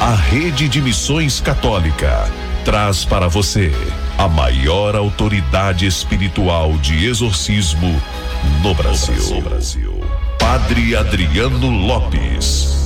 A Rede de Missões Católica traz para você a maior autoridade espiritual de exorcismo no Brasil. Padre Adriano Lopes.